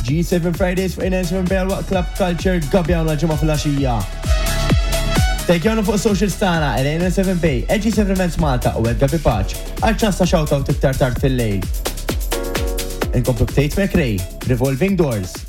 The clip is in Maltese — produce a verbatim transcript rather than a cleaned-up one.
G seven Fridays fuq N N seven Bay waqt Club Culture gabjawna ġimgħa fil-għaxija. Tejkjawna fuq social stana N N seven Bay, L G seven Events Malta u Edgar Pipaċ għal ċans ta' shoutout iktar tard fil-lejl. Inkomplu b'Tate McRae, Revolving Doors.